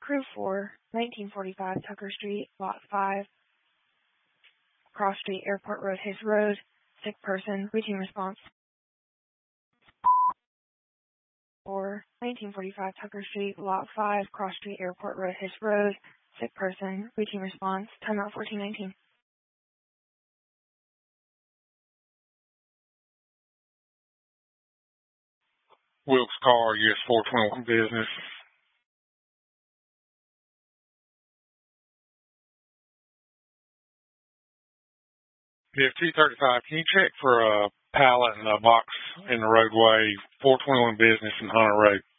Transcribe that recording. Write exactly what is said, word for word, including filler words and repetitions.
Crew four, nineteen forty-five Tucker Street, Lot five, Cross Street, Airport Road, His Road. Sick person, reaching response. four, nineteen forty-five Tucker Street, Lot five, Cross Street, Airport Road, His Road. Sick person, reaching response. Timeout fourteen nineteen. Wilkes Car, U S four twenty-one business. Yeah, two thirty-five. Can you check for a pallet and a box in the roadway, four twenty-one business in Hunter Road?